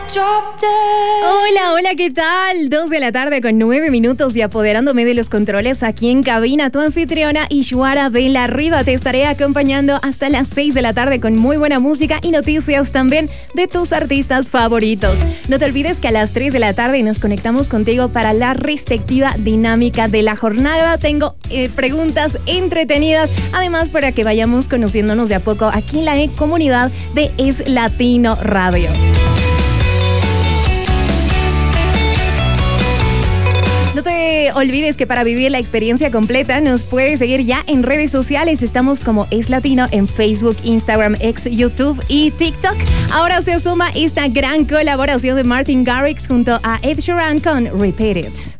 Hola, hola, ¿qué tal? 2 de la tarde con 9 minutos y apoderándome de los controles aquí en cabina, tu anfitriona Ishwara de la Riva. Te estaré acompañando hasta las 6 de la tarde con muy buena música y noticias también de tus artistas favoritos. No te olvides que a las 3 de la tarde nos conectamos contigo para la respectiva dinámica de la jornada. Tengo preguntas entretenidas, además para que vayamos conociéndonos de a poco aquí en la comunidad de Es Latino Radio. No te olvides que para vivir la experiencia completa nos puedes seguir ya en redes sociales. Estamos como Es Latino en Facebook, Instagram, X, YouTube y TikTok. Ahora se suma esta gran colaboración de Martin Garrix junto a Ed Sheeran con Repeat It.